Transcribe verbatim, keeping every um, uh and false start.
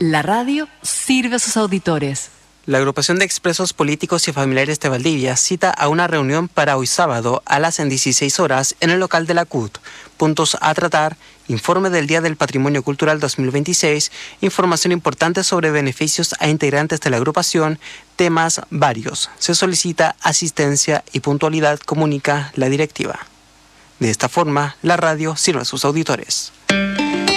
La radio sirve a sus auditores. La agrupación de expresos políticos y familiares de Valdivia cita a una reunión para hoy sábado a las dieciséis horas en el local de la C U T. Puntos a tratar: informe del Día del Patrimonio Cultural dos mil veintiséis, información importante sobre beneficios a integrantes de la agrupación, temas varios. Se solicita asistencia y puntualidad, comunica la directiva. De esta forma, la radio sirve a sus auditores.